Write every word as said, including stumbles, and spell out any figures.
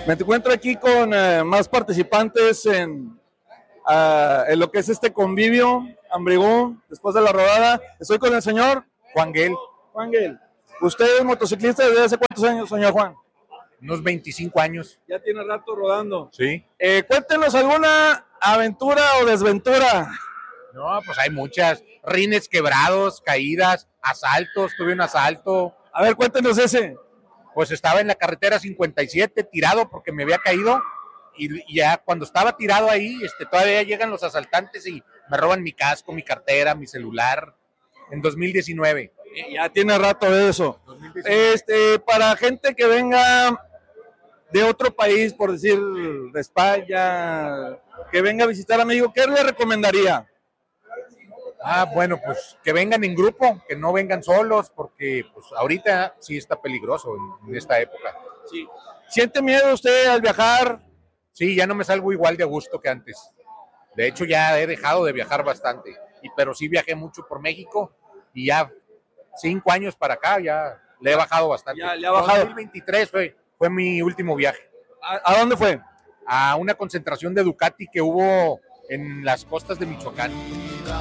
Me encuentro aquí con eh, más participantes en, uh, en lo que es este convivio Ambrigú, después de la rodada. Estoy con el señor Juan Guel. Juan Guel. ¿Usted es motociclista desde hace cuántos años, señor Juan? Unos veinticinco años. Ya tiene rato rodando. Sí. Eh, cuéntenos alguna aventura o desventura. No, pues hay muchas. Rines quebrados, caídas, asaltos. Tuve un asalto. A ver, cuéntenos ese. Pues estaba en la carretera cincuenta y siete tirado porque me había caído. Y, y ya cuando estaba tirado ahí, este, todavía llegan los asaltantes y me roban mi casco, mi cartera, mi celular. En dos mil diecinueve. Ya tiene rato de eso. Este, para gente que venga de otro país, por decir de España, que venga a visitar a México, ¿qué le recomendaría? Ah, bueno, pues que vengan en grupo, que no vengan solos, porque pues ahorita sí está peligroso en, en esta época. Sí. ¿Siente miedo usted al viajar? Sí, ya no me salgo igual de a gusto que antes. De hecho, ya he dejado de viajar bastante, y, pero sí viajé mucho por México y ya cinco años para acá ya le he bajado bastante. Ya le ha bajado. dos mil veintitrés fue, fue mi último viaje. ¿A, ¿A dónde fue? A una concentración de Ducati que hubo en las costas de Michoacán.